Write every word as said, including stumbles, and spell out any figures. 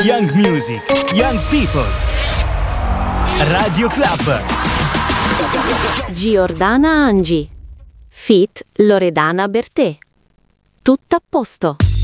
Young music, young people. Radio Club. Giordana Angi feat. Loredana Bertè. Tutto a posto.